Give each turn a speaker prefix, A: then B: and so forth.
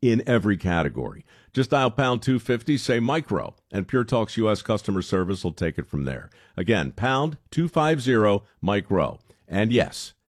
A: in every category. Just dial pound 250, say micro, and Pure Talk's U.S. customer service will take it from there. Again, pound 250 micro. And yes,